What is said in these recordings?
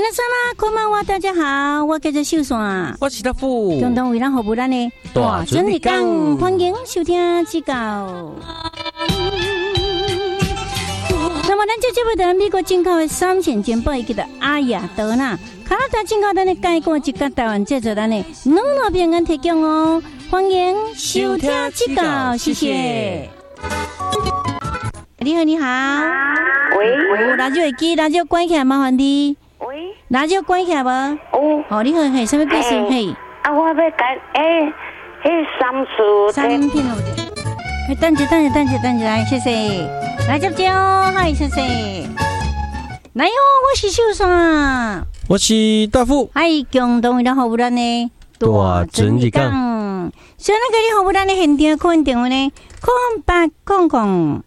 皆様こんばんは，大家好，我叫做秀山， 我是大富， 共同为咱服务咱的大准日讲， 欢迎收听指教。那么，咱这节目在美国进口的3线煎包，伊叫做阿雅德纳，加拿大进口咱的介锅一甲台湾制作咱的软糯饼干提供哦，欢迎收听指教，谢谢。你好，你好， 喂， radio会机，radio关起来，麻烦你。 喂 radio关起来无？ 哦， 你好，嘿，什么故事？嘿， 我要改迄三片好的。等一来，谢谢。来接接哦，嗨，谢谢。来哟，我是秀山， 我是大富， 嗨，共同为咱服务咱的大准日讲。 所以咱给你服务咱的现场客运电话呢，0800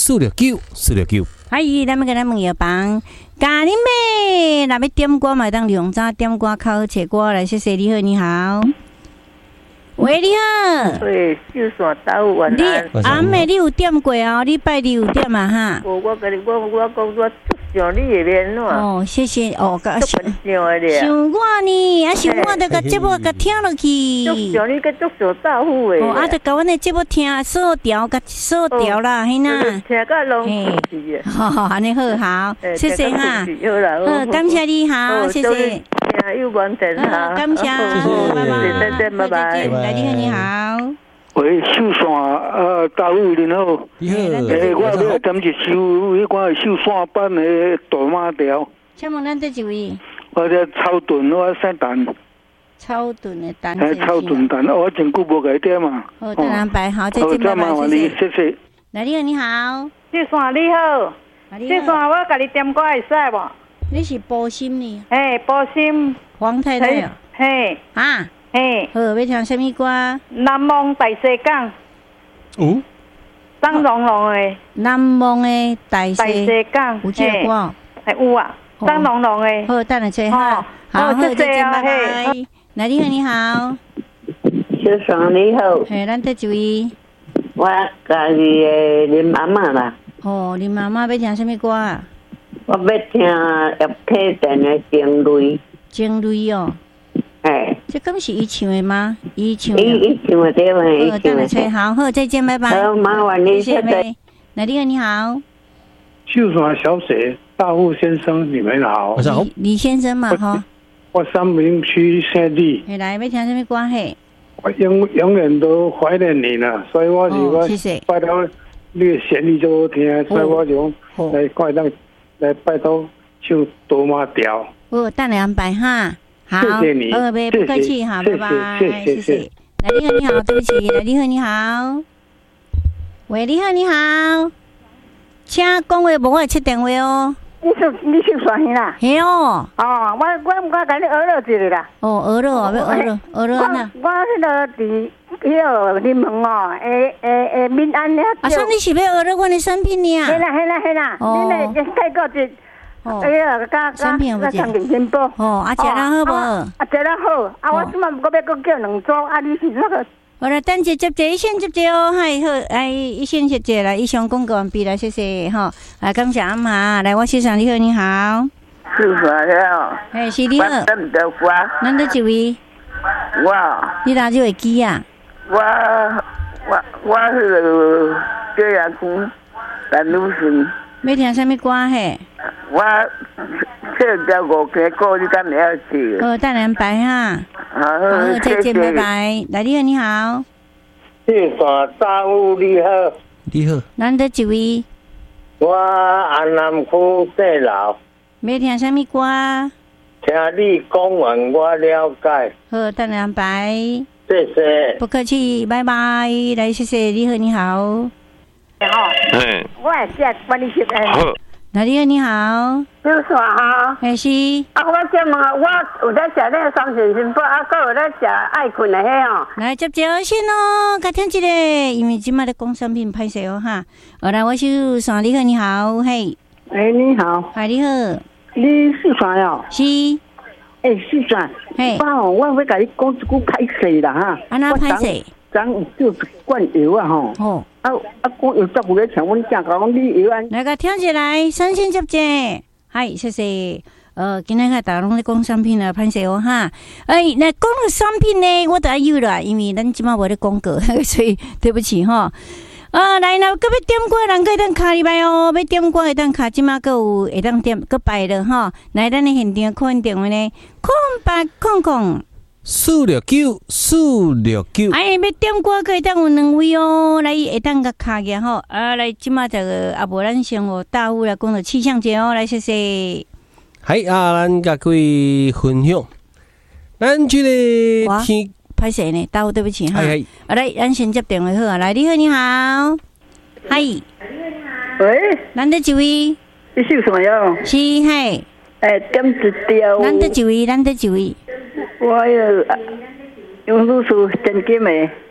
469。 嗨，咱们给咱问药房，咖喱妹，那要点歌嘛，当两早点歌，较好找歌来，谢谢你好，你好。喂，你好。 对，就算到晚安。 阿妹，你有点过哦？你拜你有点嘛哈？ 我跟你讲，我想你那边喏。 哦，谢谢哦， 想我呢，想我得个节目个听落去。 想你个想大户诶。 哦，得甲阮的节目听锁条啦，嘿呐。 听个拢是啊。 好，安尼好，谢谢哈。好，感谢你好，谢谢。 又完成哈， 感谢，拜拜， 再见，拜拜。 来，你好。 喂，秀山大富你好。 你好。 我要点一首迄款秀山版的大马条。 请问咱这一位？ 我叫超顿，我姓陈。 超顿的陈。 超顿陈，我真久无给点嘛。 好，再安排好，再见，拜拜，谢谢。 谢谢。 来，你好。 秀山你好，秀山我甲你点歌会使无？ 你是波心呢？ 嘿，波心黄太太啊？ 嘿啊嘿， 好，要听什么歌？ 南望大西港。 哦。 张龙龙的。 南望的大西港。 有这个歌？ 有啊，张龙龙的。 好，等下再哈。好，再见，拜拜。来，你好。 小爽你好。 嘿，咱这一位。 我家己的林妈妈啦。 哦，林妈妈要听什么歌啊？ 我要听叶启田的《情泪》。 情泪哦。哎。这敢是伊唱的吗？伊唱的对吗？ 好，等下再好，再见，拜拜。 好，麻烦你， 谢谢。来，你好。 秀山小姐，大富先生，你们好。 晚上好。 李先生嘛，哈。 我三明区姓李。 来，要听什么歌？嘿。 我永远都怀念你呢，所以我拜托你的旋律就好听，所以我就来快当来拜托唱多马调。 哦，等下安排哈。好， 谢谢你， 不客气哈，拜拜，谢谢。来，你好，对不起，来，你好。喂，你好，请讲话无我切电话哦。 你是算是啦？ 系哦。 哦，我甲你学了一个啦。 哦，学了啊，要学了呐。 我迄个伫迄个林门哦，民安遐。 啊，啥你是要学了阮的产品呢？ 嘿啦，你来介绍一。 产品有无？ 长景新报。 哦，食了好无？ 食了好。我即满我要搁叫2组，你是那个。 好了，等一接一线接哦，嗨好，一线接来，以上广告完毕了，谢谢哈。来，感谢阿妈，来，我先生你好，你好。 是啥了？是你好。 我等得我。 咱这一位。 我。 你哪就会记啊？ 我迄个这样讲，但女士。 要听什么歌嘿？ 我这条5个歌你敢会晓记？ 好，等下拜哈。好，再见，拜拜。来，你好。 秀山大富你好。 你好。 咱这一位。 我安南区姓老。 要听什么歌？ 听你讲完我了解。 好，等下拜。 谢谢。 不客气，拜拜。来，谢谢，你好。 我也是帮你写的。 好。 来，你好。 就是哈。 是。 我这问我有在写那个3线新报，还有在写爱困的迄哦。 来接先哦，甲听一个，因为今麦咧讲商品歹势哦哈。好来，我是山，你好，嘿。 你好。 嗨，你好。 你是山哦？ 是。 是山。 嘿。 我要甲你讲一句歹势啦哈。 安那歹势？ 咱有叫一罐药啊吼。 哦。 讲药作有咧请阮囝讲你药安。 来个听起来，3线接，嗨，谢谢。 今天大家拢在讲商品啊，潘谢哦哈。那讲到商品呢，我都有啦，因为咱即马无咧广告，所以对不起哈。来啦，搁要点歌人可以当卡入来哦，要点歌会当卡，即马搁有会当点搁摆了哈。来，咱的现场看电话呢，0800。 469。 要点歌可以当有2位哦，来会当个卡嘅吼。来即马这个无咱先和大户来讲到气象节哦，来谢谢。 咱甲各位分享，咱这个天。 拍谁呢？大户对不起哈。来，咱先接电话好啊。来，你好，你好，嗨， 喂， 咱的一位， 你姓什么呀？ 是嗨， 点一条。 咱的一位。 我杨女士，真金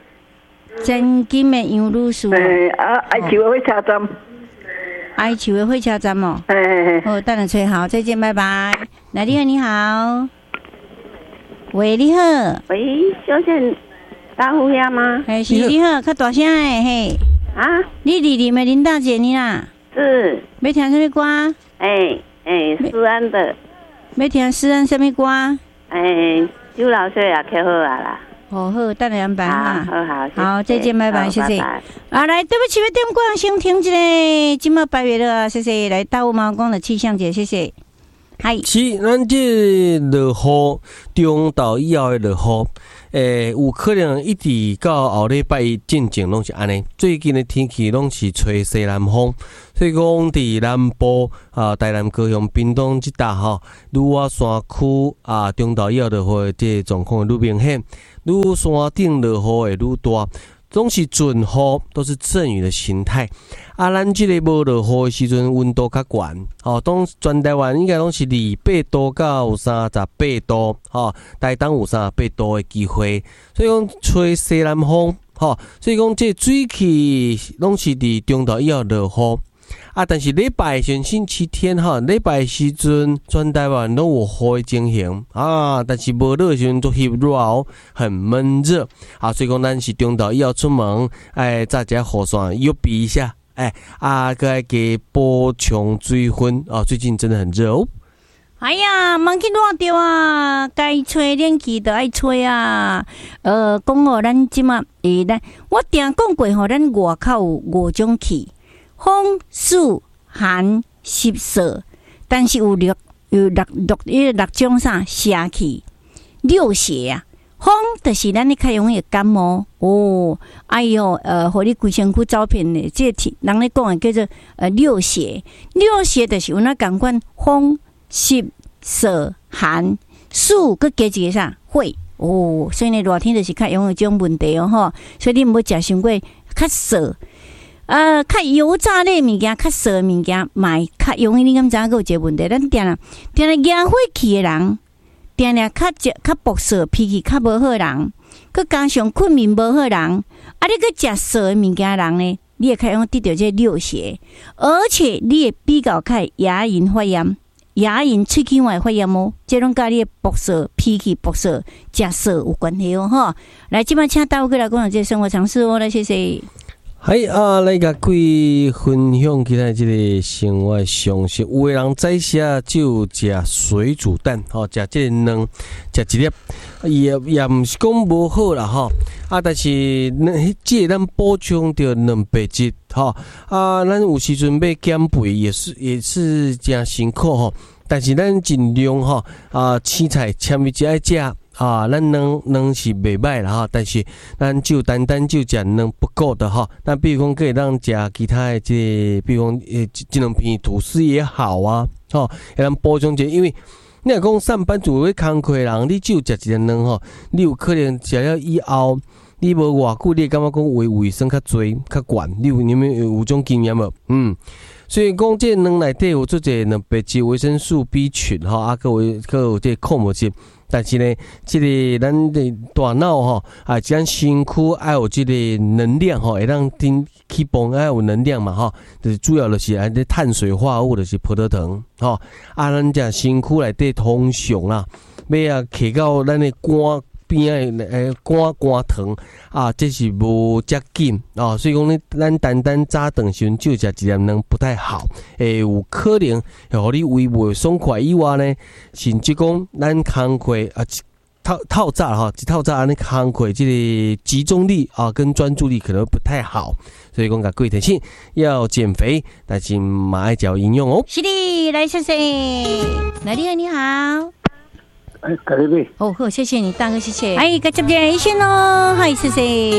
的杨女士。 爱球的火车站。 爱球的火车站哦。好，等下吹好，再见，拜拜。来，你好，你好。喂，你好。 喂，小姐，大户呀吗？ 是你好，较大声的嘿。你丽丽的林大姐你啦？ 是。 要听什么歌？ 思安的。 要听思安什么歌？ 周老师也开好啊啦。 好，等下安排哈。好，再见，拜拜，谢谢。来，对不起，要点歌先停一下，今麦8月了，谢谢。来，大户毛讲的气象节，谢谢。 是，咱这落雨，中昼以后的落雨，有可能一直到后礼拜一进前拢是安尼。最近的天气拢是吹西南风，所以讲伫南部台南、高雄、屏东这带愈我山区中昼以后落雨这状况愈明显，愈山顶落雨会愈大。总是准雨，都是阵雨的形态。咱这个无落雨的时阵，温度较悬，当全台湾应该拢是28度到38度，台东有38度的机会。所以讲吹西南风，所以讲这水汽拢是伫中昼以后落雨。但是礼拜星期天礼拜时阵全台湾都有雨的情形但是无落的时阵都翕热很闷热所以讲咱是中昼以后出门早一下雨伞预备一下再给补充水分最近真的很热哦。 哎呀，莫去热着啊！该吹冷气就爱吹啊。讲咱即马我定讲过咱外口有5种气。风、雨、寒、湿、热，但是有六种邪气。六邪啊，风就是咱较容易感冒互你规身躯走遍的，这人咧讲的叫做六邪。六邪就是有那共款风、湿、热、寒、暑，佮加一个火所以呢热天就是较容易这种问题吼。所以你毋要食伤过较热。较油炸类物件、较热物件，买较容易。你敢知影有一个问题？咱定惹火气的人，定较暴躁、脾气较无好人，佮加上困眠无好人，你佮食热的物件人呢，你会较容易得到这六邪，而且你会比较较牙龈发炎、牙龈喙齿外发炎这拢甲你的暴躁、脾气暴躁、食热有关系吼。来，即摆请大伙过来讲这生活常识来谢谢。 来甲各位分享其他这个生活常识。有的人早些就食水煮蛋，食这个卵，食一粒，也毋是讲无好啦，但是这咱补充着蛋白质，咱有时阵要减肥也是真辛苦但是咱尽量青菜纤维质爱食。咱卵是袂歹啦但是咱单就食卵不够的那比如讲可以让食其他的比如讲这两片吐司也好啊会咱补充者，因为你若讲上班族的工课人，你只有食一个卵你有可能食了以后，你无偌久，你感觉讲卫生较侪较悬，你有种经验无？所以讲这卵内底有做这蛋白质、维生素 B 群佮有这矿物质。但是呢，这个咱的大脑咱身躯爱有这个能量会让起蹦爱有能量嘛就是主要就是这碳水化合物就是葡萄糖咱这身躯内底通常啦，要摕到咱的肝边仔肝糖啊，这是无遮紧哦，所以讲呢，咱单单早顿时就食一粒卵不太好，有可能互你胃袂爽快以外呢，甚至讲咱工课啊。透早哈，一透早安尼工课这个集中力啊跟专注力可能不太好，所以讲甲各位提醒要减肥，但是嘛爱嚼营养哦。 是的，来谢谢，来你好，你好。 哎，感谢你。 哦，好，谢谢你，大哥，谢谢。哎，感谢你，先咯，嗨，谢谢。